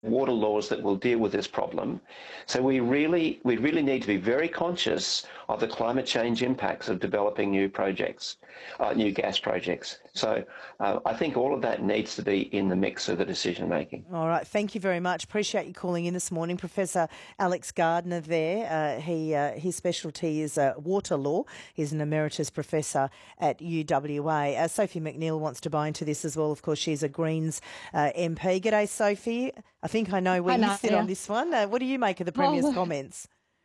water laws that will deal with this problem. So we really need to be very conscious of the climate change impacts of developing new projects, new gas projects. So I think all of that needs to be in the mix of the decision making. All right, thank you very much. Appreciate you calling in this morning, Professor Alex Gardner. There, his specialty is water law. He's an emeritus professor at UWA. Sophie McNeill wants to buy into this as well. Of course, she's a Greens MP. G'day, Sophie. I think I know where you sit on this one. What do you make of the Premier's comments?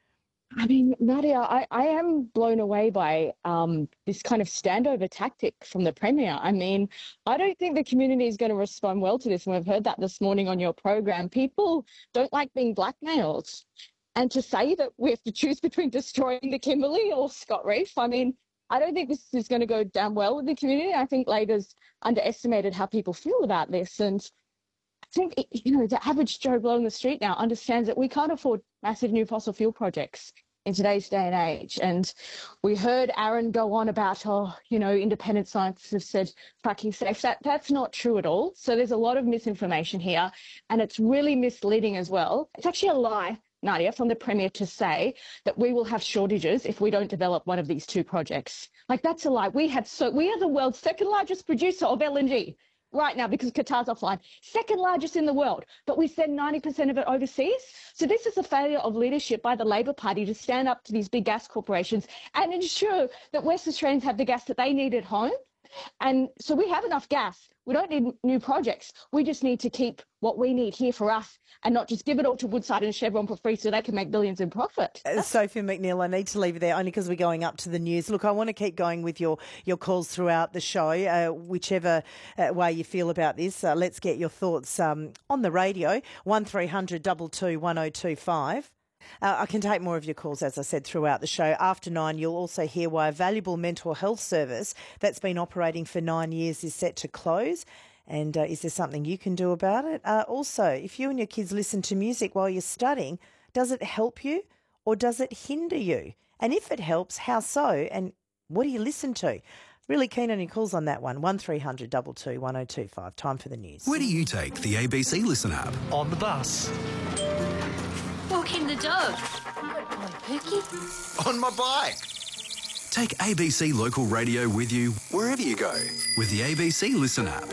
I mean, Nadia, I am blown away by this kind of standover tactic from the Premier. I mean, I don't think the community is going to respond well to this. And we've heard that this morning on your program. People don't like being blackmailed. And to say that we have to choose between destroying the Kimberley or Scott Reef, I mean, I don't think this is going to go down well with the community. I think Labor's underestimated how people feel about this. And I think, the average Joe Blow in the street now understands that we can't afford massive new fossil fuel projects in today's day and age. And we heard Aaron go on about, independent scientists have said fracking's safe. That's not true at all. So there's a lot of misinformation here, and it's really misleading as well. It's actually a lie, Nadia, from the Premier to say that we will have shortages if we don't develop one of these two projects. Like, that's a lie. We are the world's second largest producer of LNG. Right now, because Qatar's offline, second largest in the world, but we send 90% of it overseas. So this is a failure of leadership by the Labor Party to stand up to these big gas corporations and ensure that West Australians have the gas that they need at home. And so we have enough gas. We don't need new projects. We just need to keep what we need here for us and not just give it all to Woodside and Chevron for free so they can make billions in profit. Sophie McNeill, I need to leave you there only because we're going up to the news. Look, I want to keep going with your calls throughout the show, whichever way you feel about this. Let's get your thoughts on the radio, 1300 22 1025. I can take more of your calls, as I said, throughout the show. After 9, you'll also hear why a valuable mental health service that's been operating for 9 years is set to close. And is there something you can do about it? Also, if you and your kids listen to music while you're studying, does it help you or does it hinder you? And if it helps, how so? And what do you listen to? Really keen on your calls on that one. 1300 22 1025. Time for the news. Where do you take the ABC Listen app? On the bus. Walking the dog. On Pookie. On my bike. Take ABC Local Radio with you wherever you go with the ABC Listen app.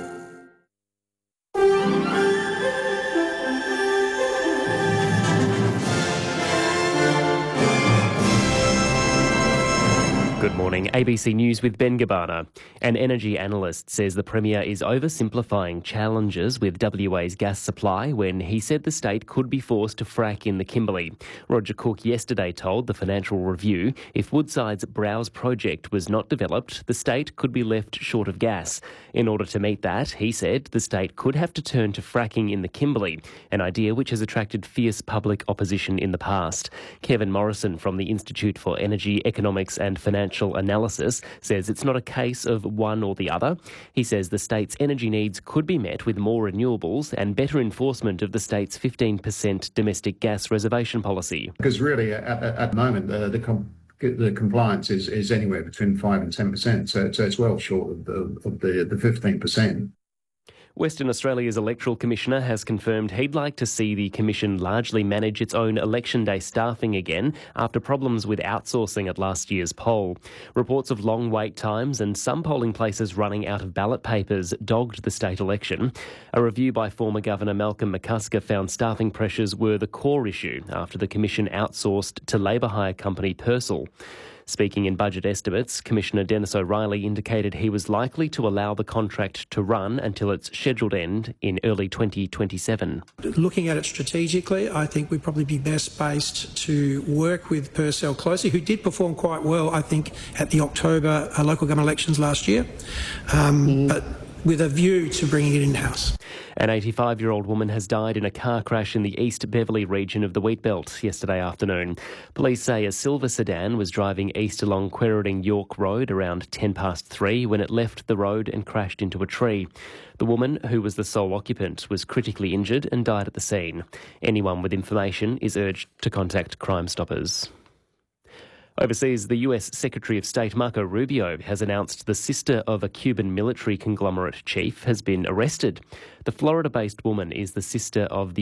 Good morning. ABC News with Ben Gabbana. An energy analyst says the Premier is oversimplifying challenges with WA's gas supply when he said the state could be forced to frack in the Kimberley. Roger Cook yesterday told the Financial Review if Woodside's Browse project was not developed, the state could be left short of gas. In order to meet that, he said the state could have to turn to fracking in the Kimberley, an idea which has attracted fierce public opposition in the past. Kevin Morrison from the Institute for Energy, Economics and Financial Analysis says it's not a case of one or the other. He says the state's energy needs could be met with more renewables and better enforcement of the state's 15% domestic gas reservation policy. Because really, at the moment, the compliance is anywhere between 5 and 10%, so it's well short of the 15%. Western Australia's Electoral Commissioner has confirmed he'd like to see the Commission largely manage its own election day staffing again after problems with outsourcing at last year's poll. Reports of long wait times and some polling places running out of ballot papers dogged the state election. A review by former Governor Malcolm McCusker found staffing pressures were the core issue after the Commission outsourced to labour hire company Purcell. Speaking in budget estimates, Commissioner Dennis O'Reilly indicated he was likely to allow the contract to run until its scheduled end in early 2027. Looking at it strategically, I think we'd probably be best based to work with Purcell closely, who did perform quite well, I think, at the October local government elections last year, but with a view to bringing it in-house. An 85-year-old woman has died in a car crash in the East Beverley region of the Wheatbelt yesterday afternoon. Police say a silver sedan was driving east along Quairading York Road around 3:10 when it left the road and crashed into a tree. The woman, who was the sole occupant, was critically injured and died at the scene. Anyone with information is urged to contact Crime Stoppers. Overseas, the US Secretary of State Marco Rubio has announced the sister of a Cuban military conglomerate chief has been arrested. The Florida-based woman is the sister of the